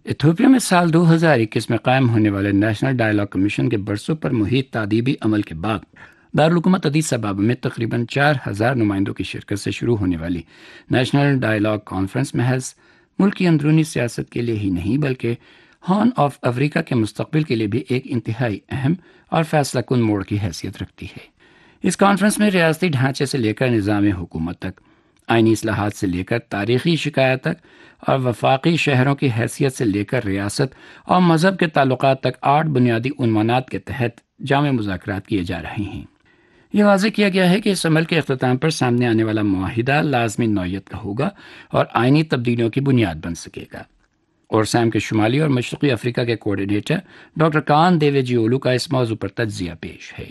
Ethiopia میں سال 2021 میں قائم ہونے والے نیشنل ڈائیلاگ کمیشن کے برسوں پر محیط تعدیبی عمل کے بعد دارالحکومت ادیس ابابا میں تقریباً 4,000 نمائندوں کی شرکت سے شروع ہونے والی نیشنل ڈائیلاگ کانفرنس محض ملک کی اندرونی سیاست کے لیے ہی نہیں بلکہ ہارن آف افریقہ کے مستقبل کے لیے بھی ایک انتہائی اہم اور فیصلہ کن موڑ کی حیثیت رکھتی ہے۔ اس کانفرنس میں ریاستی ڈھانچے سے لے کر نظام حکومت تک، آئینی اصلاحات سے لے کر تاریخی شکایت تک اور وفاقی شہروں کی حیثیت سے لے کر ریاست اور مذہب کے تعلقات تک 8 بنیادی عنوانات کے تحت جامع مذاکرات کیے جا رہے ہیں۔ یہ واضح کیا گیا ہے کہ اس عمل کے اختتام پر سامنے آنے والا معاہدہ لازمی نوعیت کا ہوگا اور آئینی تبدیلیوں کی بنیاد بن سکے گا۔ اور سام کے شمالی اور مشرقی افریقہ کے کوآرڈینیٹر ڈاکٹر کان دیوے جیولو کا اس موضوع پر تجزیہ پیش ہے۔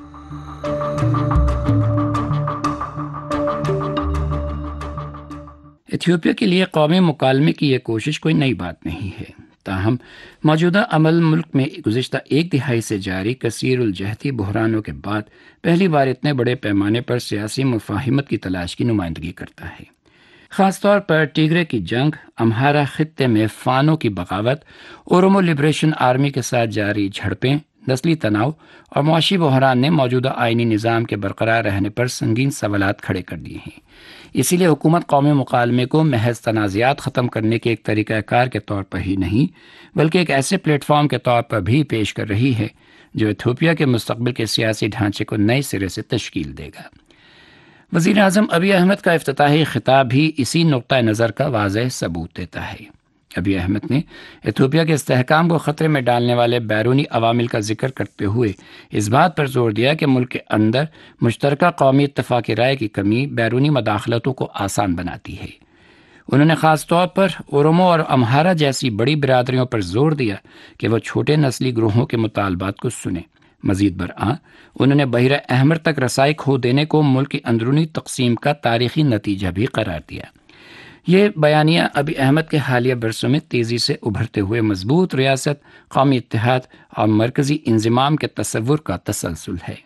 ایتھوپیا کے لیے قومی مکالمے کی یہ کوشش کوئی نئی بات نہیں ہے، تاہم موجودہ عمل ملک میں گزشتہ ایک دہائی سے جاری کثیر الجہتی بحرانوں کے بعد پہلی بار اتنے بڑے پیمانے پر سیاسی مفاہمت کی تلاش کی نمائندگی کرتا ہے۔ خاص طور پر ٹیگرے کی جنگ، امہارا خطے میں فانو کی بغاوت، اورومو لبریشن آرمی کے ساتھ جاری جھڑپیں، نسلی تناؤ اور معاشی بحران نے موجودہ آئینی نظام کے برقرار رہنے پر سنگین سوالات کھڑے کر دیے ہیں۔ اسی لیے حکومت قومی مکالمے کو محض تنازعات ختم کرنے کے ایک طریقہ کار کے طور پر ہی نہیں بلکہ ایک ایسے پلیٹ فارم کے طور پر بھی پیش کر رہی ہے جو ایتھوپیا کے مستقبل کے سیاسی ڈھانچے کو نئے سرے سے تشکیل دے گا۔ وزیر اعظم ابی احمد کا افتتاحی خطاب بھی اسی نقطہ نظر کا واضح ثبوت دیتا ہے۔ ابی احمد نے ایتھوپیا کے استحکام کو خطرے میں ڈالنے والے بیرونی عوامل کا ذکر کرتے ہوئے اس بات پر زور دیا کہ ملک کے اندر مشترکہ قومی اتفاق رائے کی کمی بیرونی مداخلتوں کو آسان بناتی ہے۔ انہوں نے خاص طور پر اورومو اور امہارا جیسی بڑی برادریوں پر زور دیا کہ وہ چھوٹے نسلی گروہوں کے مطالبات کو سنیں۔ مزید برآں انہوں نے بحیرہ احمر تک رسائی کھو دینے کو ملک کی اندرونی تقسیم کا تاریخی نتیجہ بھی قرار دیا۔ یہ بیانیہ ابی احمد کے حالیہ برسوں میں تیزی سے ابھرتے ہوئے مضبوط ریاست، قومی اتحاد اور مرکزی انضمام کے تصور کا تسلسل ہے۔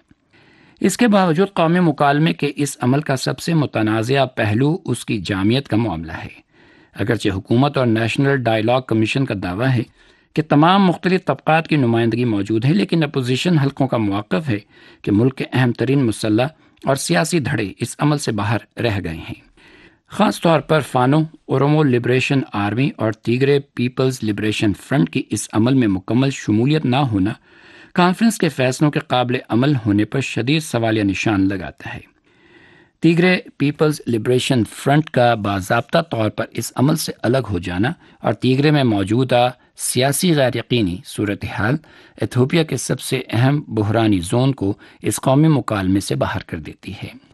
اس کے باوجود قومی مکالمے کے اس عمل کا سب سے متنازع پہلو اس کی جامعیت کا معاملہ ہے۔ اگرچہ حکومت اور نیشنل ڈائیلاگ کمیشن کا دعویٰ ہے کہ تمام مختلف طبقات کی نمائندگی موجود ہے، لیکن اپوزیشن حلقوں کا موقف ہے کہ ملک کے اہم ترین مسلح اور سیاسی دھڑے اس عمل سے باہر رہ گئے ہیں۔ خاص طور پر فانو، اورومو لبریشن آرمی اور تیگرے پیپلز لبریشن فرنٹ کی اس عمل میں مکمل شمولیت نہ ہونا کانفرنس کے فیصلوں کے قابل عمل ہونے پر شدید سوالیہ نشان لگاتا ہے۔ تیگرے پیپلز لبریشن فرنٹ کا باضابطہ طور پر اس عمل سے الگ ہو جانا اور تیگرے میں موجودہ سیاسی غیر یقینی صورتحال ایتھوپیا کے سب سے اہم بحرانی زون کو اس قومی مکالمے سے باہر کر دیتی ہے۔